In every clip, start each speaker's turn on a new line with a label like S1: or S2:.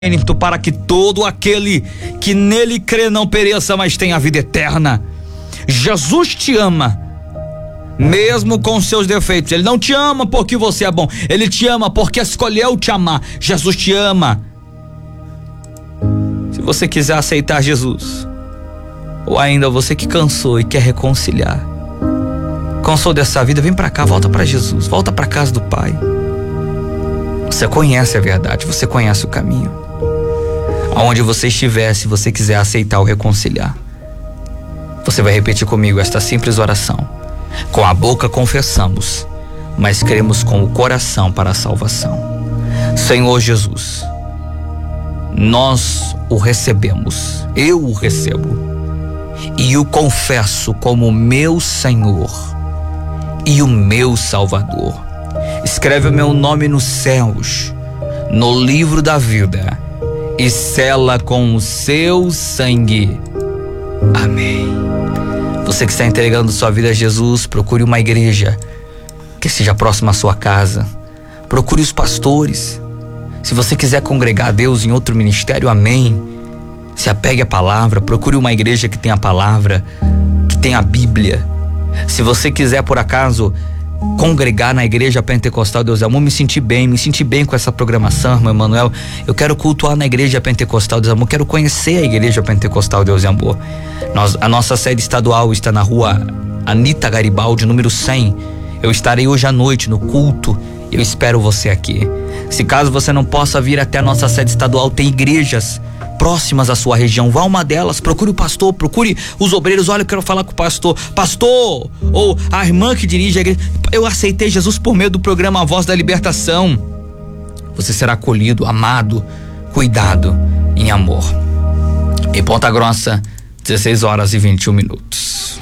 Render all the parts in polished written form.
S1: para que todo aquele que nele crê não pereça, mas tenha a vida eterna. Jesus te ama, mesmo com seus defeitos. Ele não te ama porque você é bom, ele te ama porque escolheu te amar. Jesus te ama. Se você quiser aceitar Jesus, ou ainda você que cansou e quer reconciliar, cansou dessa vida, vem pra cá, volta pra Jesus, volta pra casa do Pai. Você conhece a verdade, você conhece o caminho. Aonde você estiver, se você quiser aceitar ou reconciliar, você vai repetir comigo esta simples oração. Com a boca confessamos, mas cremos com o coração para a salvação. Senhor Jesus, nós o recebemos, eu o recebo e o confesso como meu Senhor e o meu Salvador. Escreve o meu nome nos céus, no livro da vida, e sela com o seu sangue. Amém. Você que está entregando sua vida a Jesus, procure uma igreja que seja próxima à sua casa. Procure os pastores. Se você quiser congregar a Deus em outro ministério, amém. Se apegue à palavra, procure uma igreja que tenha a palavra, que tenha a Bíblia. Se você quiser, por acaso, congregar na igreja pentecostal Deus é Amor, me senti bem com essa programação, irmão Emanuel. Eu quero cultuar na igreja pentecostal Deus é Amor, quero conhecer a igreja pentecostal Deus é Amor. A nossa sede estadual está na rua Anita Garibaldi, número 100. Eu estarei hoje à noite no culto. Eu espero você aqui. Se caso você não possa vir até a nossa sede estadual, tem igrejas próximas à sua região, vá a uma delas, procure o pastor, procure os obreiros. Olha, eu quero falar com o pastor, ou a irmã que dirige a igreja. Eu aceitei Jesus por meio do programa A Voz da Libertação. Você será acolhido, amado, cuidado em amor. Em Ponta Grossa, 16 horas e 21 minutos.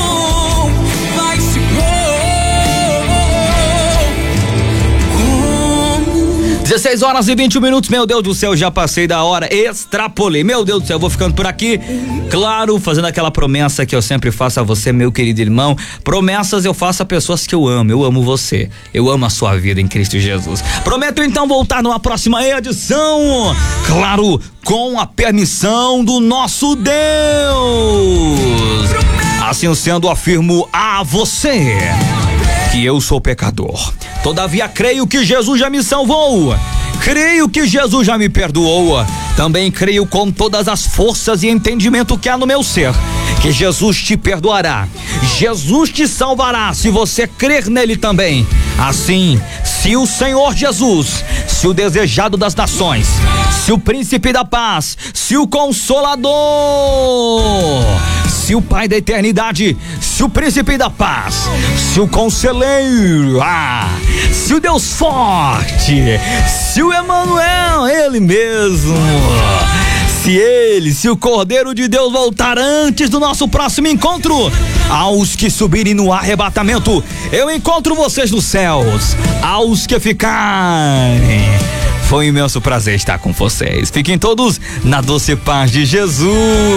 S1: 16 horas e 21 minutos, meu Deus do céu, já passei da hora, extrapolei, meu Deus do céu, vou ficando por aqui, claro, fazendo aquela promessa que eu sempre faço a você, meu querido irmão. Promessas eu faço a pessoas que eu amo você, eu amo a sua vida em Cristo Jesus. Prometo então voltar numa próxima edição, claro, com a permissão do nosso Deus. Assim sendo, afirmo a você que eu sou pecador, todavia creio que Jesus já me salvou, creio que Jesus já me perdoou, também creio com todas as forças e entendimento que há no meu ser, que Jesus te perdoará, Jesus te salvará, se você crer nele também. Assim, se o Senhor Jesus, se o desejado das nações, se o príncipe da paz, se o consolador, se o Pai da eternidade, se o príncipe da paz, se o conselheiro, se o Deus forte, se o Emanuel, ele mesmo, se o Cordeiro de Deus voltar antes do nosso próximo encontro, aos que subirem no arrebatamento, eu encontro vocês nos céus, aos que ficarem, foi um imenso prazer estar com vocês. Fiquem todos na doce paz de Jesus.